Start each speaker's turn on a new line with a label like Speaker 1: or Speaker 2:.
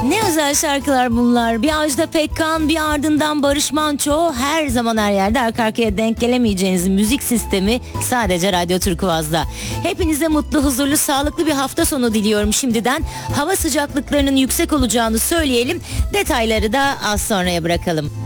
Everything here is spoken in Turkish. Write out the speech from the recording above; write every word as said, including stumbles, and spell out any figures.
Speaker 1: Ne özel şarkılar bunlar. Bir Ajda Pekkan, bir ardından Barış Manço. Her zaman her yerde arka arkaya denk gelemeyeceğiniz müzik sistemi sadece Radyo Turkuaz'da. Hepinize mutlu, huzurlu, sağlıklı bir hafta sonu diliyorum şimdiden. Hava sıcaklıklarının yüksek olacağını söyleyelim. Detayları da az sonraya bırakalım.